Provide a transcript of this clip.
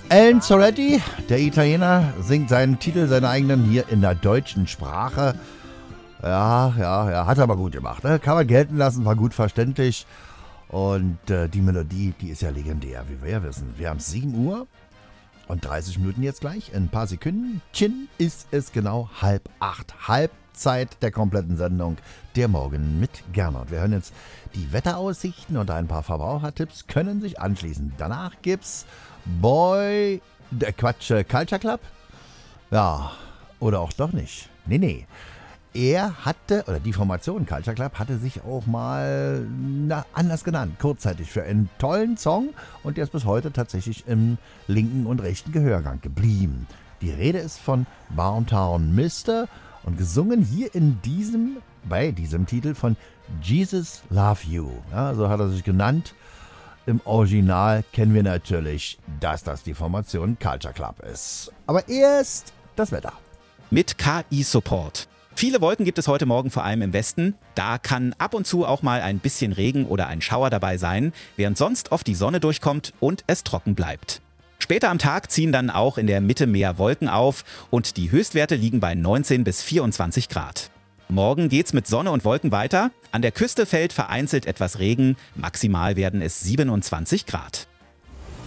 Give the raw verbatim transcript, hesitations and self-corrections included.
Alan Soretti, der Italiener, singt seinen Titel, seinen eigenen, hier in der deutschen Sprache. Ja, ja, ja, hat er aber gut gemacht. Ne? Kann man gelten lassen, war gut verständlich. Und äh, die Melodie, die ist ja legendär, wie wir ja wissen. Wir haben sieben Uhr und dreißig Minuten jetzt gleich. In ein paar Sekunden, Chin, ist es genau halb acht. Halbzeit der kompletten Sendung, der Morgen mit Gernot. Wir hören jetzt die Wetteraussichten und ein paar Verbrauchertipps können sich anschließen. Danach gibt's Boy, der Quatsch, äh, Culture Club? Ja, oder auch doch nicht. Nee, nee. Er hatte, oder die Formation Culture Club hatte sich auch mal na, anders genannt, kurzzeitig für einen tollen Song und der ist bis heute tatsächlich im linken und rechten Gehörgang geblieben. Die Rede ist von Boomtown Mister und gesungen hier in diesem, bei diesem Titel von Jesus Love You. Ja, so hat er sich genannt. Im Original kennen wir natürlich, dass das die Formation Culture Club ist. Aber erst das Wetter. Mit K I-Support. Viele Wolken gibt es heute Morgen vor allem im Westen. Da kann ab und zu auch mal ein bisschen Regen oder ein Schauer dabei sein, während sonst oft die Sonne durchkommt und es trocken bleibt. Später am Tag ziehen dann auch in der Mitte mehr Wolken auf und die Höchstwerte liegen bei neunzehn bis vierundzwanzig Grad. Morgen geht's mit Sonne und Wolken weiter. An der Küste fällt vereinzelt etwas Regen. Maximal werden es siebenundzwanzig Grad.